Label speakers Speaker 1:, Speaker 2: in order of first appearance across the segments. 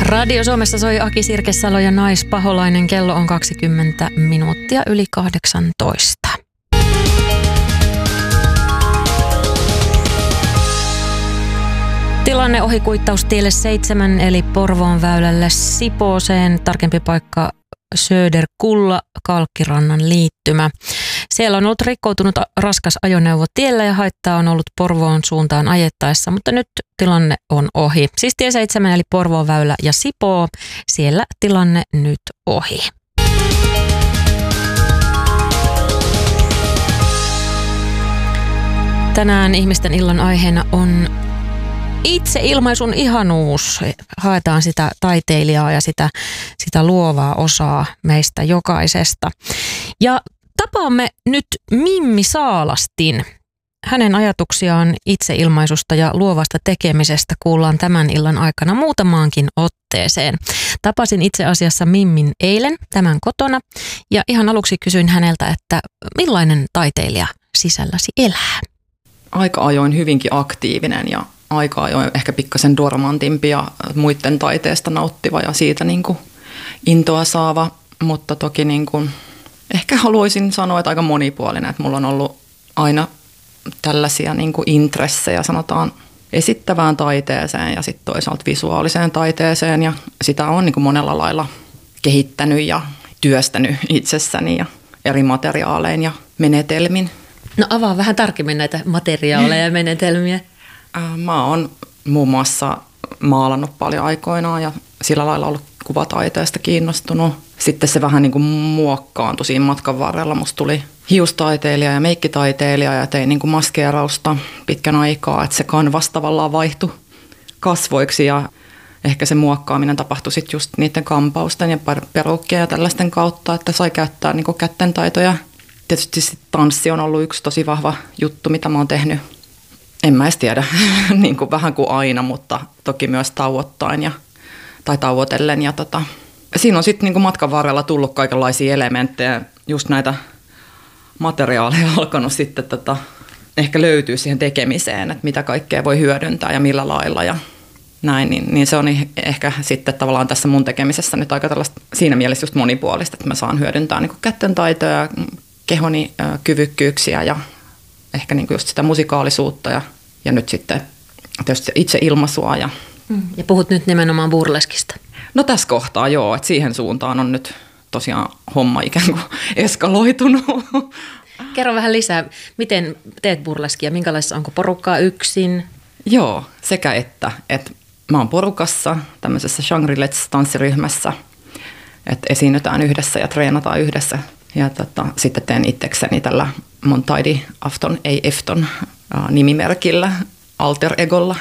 Speaker 1: Radio Suomessa soi Aki Sirkesalo ja Naispaholainen. Kello on 20 minuuttia yli 18. Tilanne ohikuittaustielle 7 eli Porvoon väylälle Sipooseen. Tarkempi paikka Söderkulla, Kalkkirannan liittymä. Siellä on ollut rikkoutunut raskas ajoneuvo tiellä ja haittaa on ollut Porvoon suuntaan ajettaessa, mutta nyt tilanne on ohi. Siis tie 7 eli Porvoon väylä ja Sipoo, siellä tilanne nyt ohi. Tänään ihmisten illan aiheena on itseilmaisun ihanuus. Haetaan sitä taiteilijaa ja sitä luovaa osaa meistä jokaisesta. Ja tapaamme nyt Mimmi Saalastin. Hänen ajatuksiaan itseilmaisusta ja luovasta tekemisestä kuullaan tämän illan aikana muutamaankin otteeseen. Tapasin itse asiassa Mimmin eilen tämän kotona ja ihan aluksi kysyin häneltä, että millainen taiteilija sisälläsi elää?
Speaker 2: Aika ajoin hyvinkin aktiivinen ja aika ajoin ehkä pikkasen dormantimpi ja muiden taiteesta nauttiva ja siitä niin kuin intoa saava, mutta toki niin kuin ehkä haluaisin sanoa, että aika monipuolinen, että mulla on ollut aina tällaisia niin kuin intressejä, sanotaan esittävään taiteeseen ja sitten toisaalta visuaaliseen taiteeseen ja sitä on niin kuin monella lailla kehittänyt ja työstänyt itsessäni ja eri materiaalein ja menetelmin.
Speaker 1: No avaa vähän tarkemmin näitä materiaaleja ja menetelmiä.
Speaker 2: Mä oon muun muassa maalannut paljon aikoinaan ja sillä lailla ollut kuvataiteesta kiinnostunut. Sitten se vähän niin kuin muokkaantui siinä matkan varrella. Musta tuli hiustaiteilija ja meikkitaiteilija ja tein niin kuin maskeerausta pitkän aikaa, että se kanvas tavallaan vaihtui kasvoiksi ja ehkä se muokkaaminen tapahtui sitten just niiden kampausten ja peruukkien ja tällaisten kautta, että sai käyttää niin kuin kättentaitoja. Tietysti sit tanssi on ollut yksi tosi vahva juttu, mitä mä oon tehnyt. En mä edes tiedä, niin kuin vähän kuin aina, mutta toki myös tauottaen tai tauotellen. Ja siinä on sitten niin kuin matkan varrella tullut kaikenlaisia elementtejä, just näitä materiaaleja alkanut sitten ehkä löytyy siihen tekemiseen, että mitä kaikkea voi hyödyntää ja millä lailla ja näin. Niin se on ehkä sitten tavallaan tässä mun tekemisessä nyt aika tällaista siinä mielessä just monipuolista, että mä saan hyödyntää niin kuin kättentaitoja, kehoni kyvykkyyksiä ja ehkä niin kuin just sitä musikaalisuutta ja nyt sitten tietysti itse ilmaisua. Ja
Speaker 1: puhut nyt nimenomaan burleskista.
Speaker 2: No tässä kohtaa joo, että siihen suuntaan on nyt tosiaan homma ikään kuin eskaloitunut.
Speaker 1: Kerro vähän lisää, miten teet burleskia, minkälaisessa, onko porukkaa yksin?
Speaker 2: Joo, sekä että mä oon porukassa tämmöisessä Shangri-Let's-tanssiryhmässä, että esiinnytään yhdessä ja treenataan yhdessä. Ja sitten teen itsekseni tällä mun taideafton, ei efton nimimerkillä, alter egolla.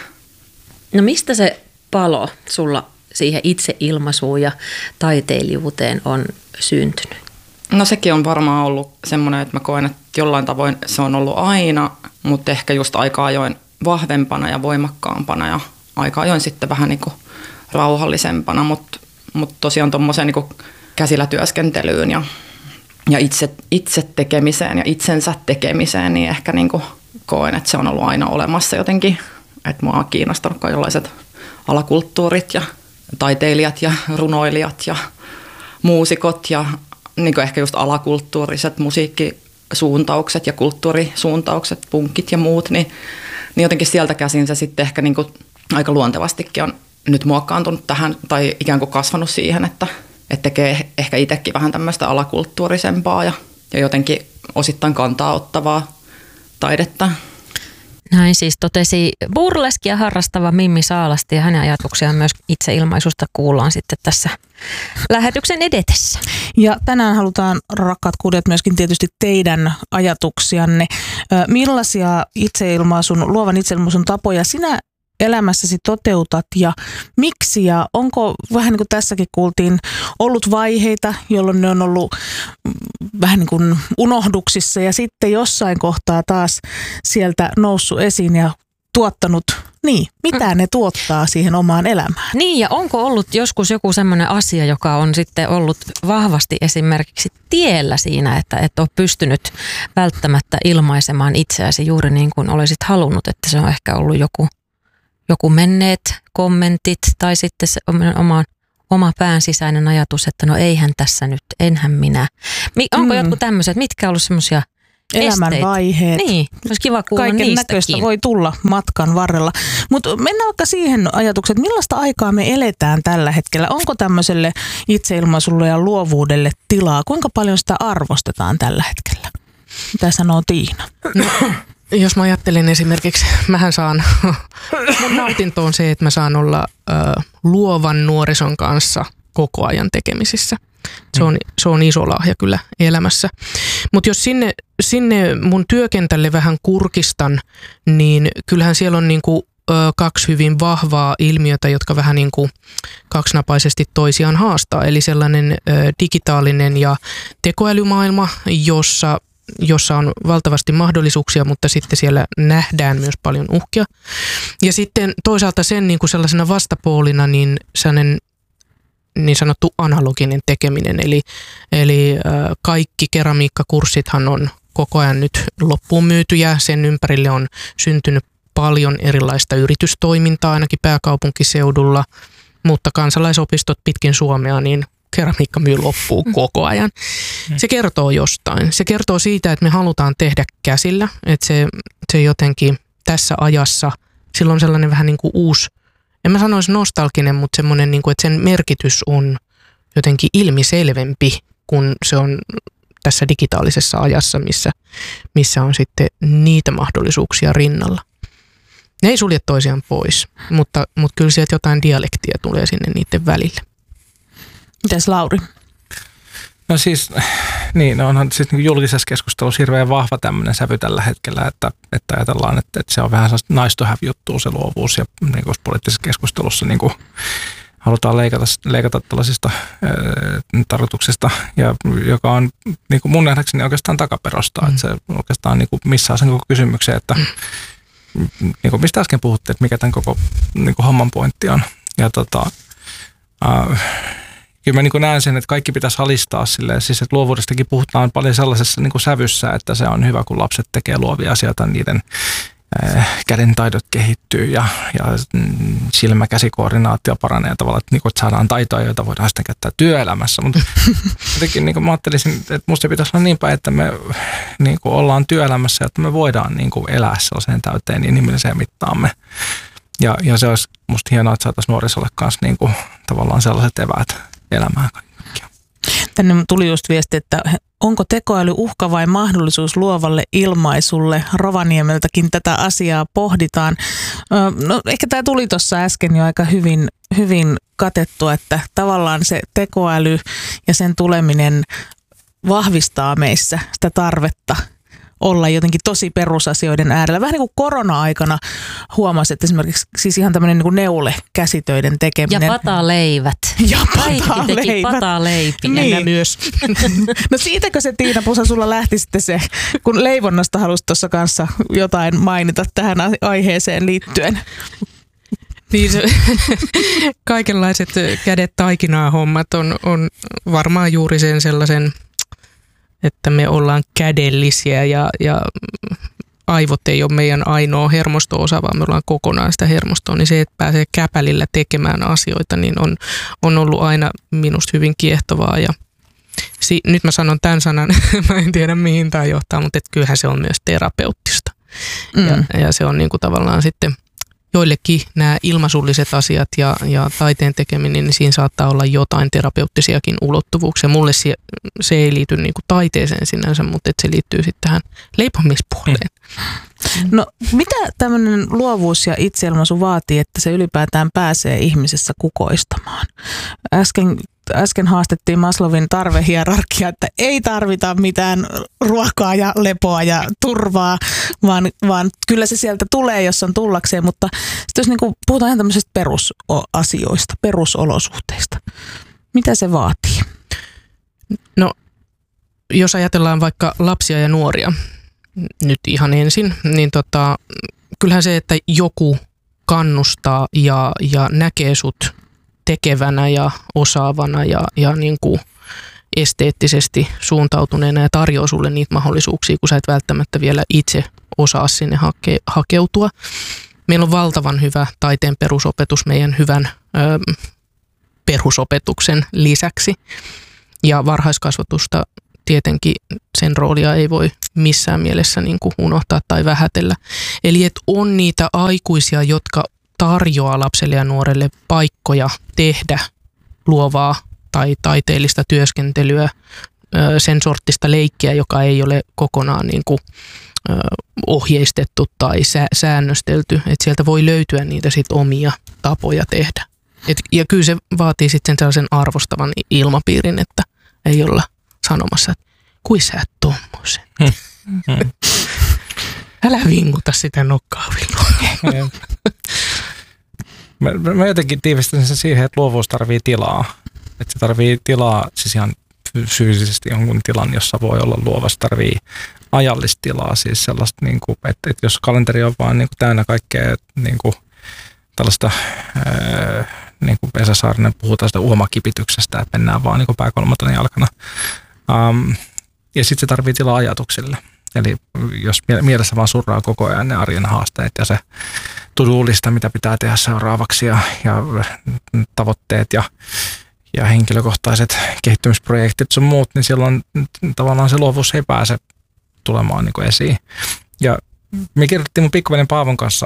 Speaker 1: No mistä se palo sulla siihen itseilmaisuun ja taiteilijuuteen on syntynyt?
Speaker 2: No sekin on varmaan ollut semmoinen, että mä koen, että jollain tavoin se on ollut aina, mutta ehkä just aika ajoin vahvempana ja voimakkaampana ja aika ajoin sitten vähän niin kuin rauhallisempana, mutta tosiaan tuommoiseen niin kuin käsillä työskentelyyn ja itse tekemiseen ja itsensä tekemiseen, niin ehkä niin kuin koen, että se on ollut aina olemassa jotenkin. Että mua on kiinnostanut kaikenlaiset alakulttuurit ja taiteilijat ja runoilijat ja muusikot ja niin kuin ehkä just alakulttuuriset musiikkisuuntaukset ja kulttuurisuuntaukset, punkit ja muut. Niin jotenkin sieltä käsin se sitten ehkä niin kuin aika luontevastikin on nyt muokkaantunut tähän tai ikään kuin kasvanut siihen, että tekee ehkä itsekin vähän tämmöistä alakulttuurisempaa ja jotenkin osittain kantaa ottavaa taidetta.
Speaker 1: Näin siis totesi burleskia harrastava Mimmi Saalasti ja hänen ajatuksiaan myös itseilmaisusta kuullaan sitten tässä lähetyksen edetessä.
Speaker 3: Ja tänään halutaan, rakkaat kuulijat, myöskin tietysti teidän ajatuksianne. Millaisia luovan itseilmaisun tapoja sinä elämässäsi toteutat ja miksi ja onko vähän niin kuin tässäkin kuultiin ollut vaiheita, jolloin ne on ollut vähän niin kuin unohduksissa ja sitten jossain kohtaa taas sieltä noussut esiin ja tuottanut, mitä ne tuottaa siihen omaan elämään.
Speaker 1: Niin ja onko ollut joskus joku semmoinen asia, joka on sitten ollut vahvasti esimerkiksi tiellä siinä, että et ole pystynyt välttämättä ilmaisemaan itseäsi juuri niin kuin olisit halunnut, että se on ehkä ollut joku menneet kommentit tai sitten se oman oma pään sisäinen ajatus, että no eihän tässä nyt, enhän minä. Onko jotkut tämmöiset, mitkä on ollut semmoisia
Speaker 3: elämänvaiheet.
Speaker 1: Niin, olisi kiva kuulla
Speaker 3: kaiken näköistä voi tulla matkan varrella. Mutta mennään vaikka siihen ajatukseen, että millaista aikaa me eletään tällä hetkellä. Onko tämmöiselle itseilmaisulle ja luovuudelle tilaa? Kuinka paljon sitä arvostetaan tällä hetkellä? Mitä sanoo Tiina?
Speaker 4: No, jos mä ajattelen esimerkiksi, mähän saan, mun nautinto on se, että mä saan olla luovan nuorison kanssa koko ajan tekemisissä. Se on iso lahja kyllä elämässä. Mutta jos sinne mun työkentälle vähän kurkistan, niin kyllähän siellä on niinku, kaksi hyvin vahvaa ilmiötä, jotka vähän niinku kaksinapaisesti toisiaan haastaa. Eli sellainen digitaalinen ja tekoälymaailma, jossa on valtavasti mahdollisuuksia, mutta sitten siellä nähdään myös paljon uhkia. Ja sitten toisaalta sen niin kuin sellaisena vastapuolina niin sellainen niin sanottu analoginen tekeminen. Eli kaikki keramiikkakurssithan on koko ajan nyt loppuun myytyjä. Sen ympärille on syntynyt paljon erilaista yritystoimintaa ainakin pääkaupunkiseudulla, mutta kansalaisopistot pitkin Suomea niin keramiikka myy loppuun koko ajan. Se kertoo jostain. Se kertoo siitä, että me halutaan tehdä käsillä, että se jotenkin tässä ajassa, sillä on sellainen vähän niin kuin uusi, en mä sanoisi nostalginen, mutta semmoinen, niin kuin, että sen merkitys on jotenkin ilmiselvempi, kun se on tässä digitaalisessa ajassa, missä on sitten niitä mahdollisuuksia rinnalla. Ne ei sulje toisiaan pois, mutta kyllä sieltä jotain dialektia tulee sinne niiden välille.
Speaker 3: Mitäs Lauri?
Speaker 5: No siis, niin, onhan siis julkisessa keskustelussa hirveän vahva tämmöinen sävy tällä hetkellä, että ajatellaan, että se on vähän sellaista nice to have -juttua se luovuus ja niin kuin poliittisessa keskustelussa niin kuin halutaan leikata tällaisista tarkoituksista, ja joka on niin kuin mun nähdäkseni oikeastaan takaperosta, että se oikeastaan niin kuin missaa sen koko kysymyksen, että niin kuin mistä äsken puhuttiin, että mikä tämän koko niin kuin homman pointti on. Ja kyllä mä niin kuin näen sen, että kaikki pitäisi alistaa silleen, siis että luovuudestakin puhutaan paljon sellaisessa niin kuin sävyssä, että se on hyvä, kun lapset tekee luovia asioita, niiden kädentaidot kehittyy ja silmäkäsikoordinaatio paranee tavallaan, että saadaan taitoja, joita voidaan sitten käyttää työelämässä. Mutta jotenkin niin kuin mä ajattelisin, että musta pitäisi olla niin päin, että me niin kuin ollaan työelämässä, että me voidaan niin kuin elää sellaiseen täyteen inhimilliseen mittaamme. Ja se olisi musta hienoa, että saataisiin nuorisolle kanssa niin kuin tavallaan sellaiset eväät elämään kaikkiaan.
Speaker 3: Tänne tuli just viesti, että onko tekoäly uhka vai mahdollisuus luovalle ilmaisulle? Rovaniemeltäkin tätä asiaa pohditaan. No ehkä tämä tuli tuossa äsken jo aika hyvin katettua, että tavallaan se tekoäly ja sen tuleminen vahvistaa meissä sitä tarvetta olla jotenkin tosi perusasioiden äärellä. Vähän niin kuin korona-aikana huomasi, että esimerkiksi siis ihan tämmöinen niin kuin neule-käsitöiden tekeminen.
Speaker 1: Ja pataleivät. Kaikki teki pataleipiä.
Speaker 3: Niin.
Speaker 4: Myös.
Speaker 3: No siitäkö se Tiina Pusa sulla lähti sitten se, kun leivonnasta halusi tuossa kanssa jotain mainita tähän aiheeseen liittyen?
Speaker 4: Niin kaikenlaiset kädet taikinaa hommat on varmaan juuri sen sellaisen, että me ollaan kädellisiä ja aivot ei ole meidän ainoa hermosto-osa, vaan me ollaan kokonaan sitä hermostoa, niin se, että pääsee käpälillä tekemään asioita, niin on ollut aina minusta hyvin kiehtovaa. Ja nyt mä sanon tämän sanan, mä en tiedä mihin tämä johtaa, mutta että kyllähän se on myös terapeuttista. Ja se on niin kuin tavallaan sitten joillekin nämä ilmaisulliset asiat ja taiteen tekeminen, niin siinä saattaa olla jotain terapeuttisiakin ulottuvuuksia. Mulle se ei liity niin kuin taiteeseen sinänsä, mutta että se liittyy sitten tähän leipomispuoleen.
Speaker 3: No mitä tämmöinen luovuus ja itseilmaisu vaatii, että se ylipäätään pääsee ihmisessä kukoistamaan? Äsken haastettiin Maslowin tarvehierarkia, että ei tarvita mitään ruokaa ja lepoa ja turvaa, vaan kyllä se sieltä tulee, jos on tullakseen. Mutta jos niin kuin puhutaan ihan tämmöisistä perusasioista, perusolosuhteista, mitä se vaatii?
Speaker 4: No, jos ajatellaan vaikka lapsia ja nuoria nyt ihan ensin, niin kyllähän se, että joku kannustaa ja näkee sut tekevänä ja osaavana ja niin kuin esteettisesti suuntautuneena ja tarjoaa sulle niitä mahdollisuuksia, kun sä et välttämättä vielä itse osaa sinne hakeutua. Meillä on valtavan hyvä taiteen perusopetus meidän hyvän perusopetuksen lisäksi. Ja varhaiskasvatusta tietenkin sen roolia ei voi missään mielessä niin kuin unohtaa tai vähätellä. Eli että on niitä aikuisia, jotka tarjoaa lapselle ja nuorelle paikkoja tehdä luovaa tai taiteellista työskentelyä, sen sorttista leikkiä, joka ei ole kokonaan niin kuin ohjeistettu tai säännöstelty. Että sieltä voi löytyä niitä sit omia tapoja tehdä. Ja kyllä se vaatii sitten sellaisen arvostavan ilmapiirin, että ei olla sanomassa, että kui sä et tommosen. Älä vinguta sitä nokkaa villoa.
Speaker 5: Mä jotenkin tiivistän sen siihen, että luovuus tarvii tilaa. Että se tarvii tilaa siis ihan fyysisesti jonkun tilan, jossa voi olla luova. Se tarvii ajallista tilaa, siis sellaista, niin kuin, että jos kalenteri on vaan niin kuin täynnä kaikkea niin kuin tällaista, niin kuin Esa Saarinen puhuu tästä uomakipityksestä, että mennään vaan niin pää kolmantena jalkana. Ja sitten se tarvii tilaa ajatuksille. Eli jos mielessä vaan surraa koko ajan ne arjen haasteet ja se to-do-lista, mitä pitää tehdä seuraavaksi ja tavoitteet ja henkilökohtaiset kehittymisprojektit sun muut, niin silloin tavallaan se luovuus ei pääse tulemaan niin kuin esiin. Ja me kirjoitettiin mun pikkuveljen Paavon kanssa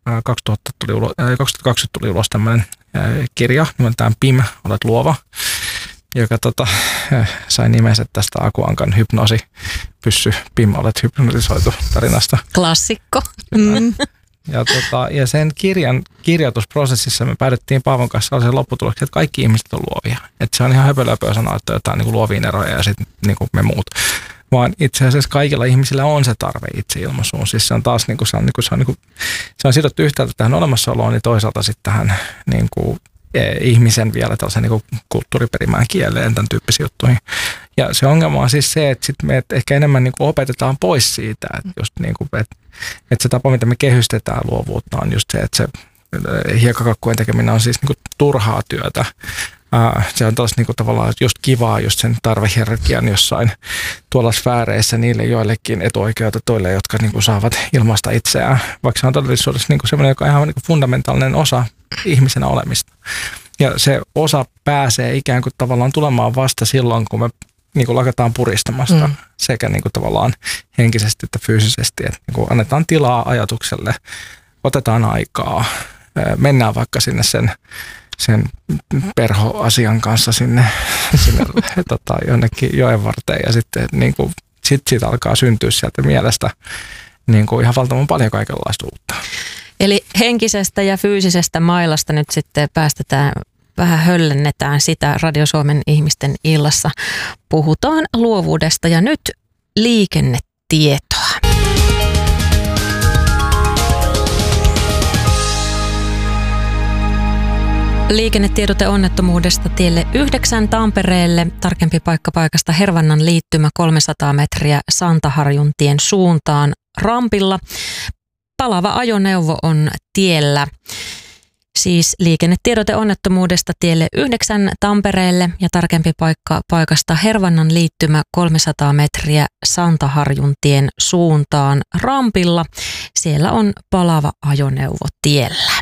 Speaker 5: 2020 tuli ulos tämmöinen kirja nimeltään PIM, olet luova, joka sai nimensä tästä Aku Ankan hypnoosipyssy PIM, olet hypnotisoitu tarinasta.
Speaker 1: Klassikko.
Speaker 5: Ja sen kirjan kirjoitusprosessissa me päädyttiin Paavon kanssa sellaisen lopputulokseen, että kaikki ihmiset on luovia. Että se on ihan höpölöpöä sanoa, että jotain niin kuin luoviin eroja ja sitten niin kuin me muut. Vaan itse asiassa kaikilla ihmisillä on se tarve itseilmaisuun. Siis se on taas se on sidottu yhtäältä tähän olemassaoloon, niin toisaalta sitten tähän niin kuin ihmisen vielä tällaisen niin kuin kulttuuriperimään kieleen, tämän tyyppisiin juttuihin. Ja se ongelma on siis se, että sit me ehkä enemmän niin kuin opetetaan pois siitä, että just niin kuin, että se tapa, mitä me kehystetään luovuutta, on just se, että se hiekkakakkujen tekeminen on siis niin kuin turhaa työtä. Se on taas niin kuin tavallaan just kivaa just sen tarvehierarkian jossain tuolla sfääreissä niille joillekin etuoikeutetuille, jotka niin kuin saavat ilmaista itseään, vaikka se on todellisuudessa niin kuin semmoinen, joka on ihan niin kuin fundamentaalinen osa ihmisenä olemista. Ja se osa pääsee ikään kuin tavallaan tulemaan vasta silloin, kun me niin kuin lakataan puristamasta sekä niin kuin tavallaan henkisesti että fyysisesti, että niin kuin annetaan tilaa ajatukselle, otetaan aikaa, mennään vaikka sinne sen perhoasian kanssa sinne jonnekin joen varteen ja sitten niin kuin, siitä alkaa syntyä sieltä mielestä niin kuin ihan valtavan paljon kaikenlaista uutta.
Speaker 1: Eli henkisestä ja fyysisestä mailasta nyt sitten päästetään, vähän höllennetään sitä Radio Suomen ihmisten illassa. Puhutaan luovuudesta ja nyt liikennetietoa. Liikennetiedote onnettomuudesta tielle 9 Tampereelle. Tarkempi paikka paikasta Hervannan liittymä 300 metriä Santaharjuntien suuntaan rampilla. Palava ajoneuvo on tiellä. Siis liikennetiedote onnettomuudesta tielle 9 Tampereelle ja tarkempi paikka paikasta Hervannan liittymä 300 metriä Santaharjuntien suuntaan rampilla. Siellä on palava ajoneuvo tiellä.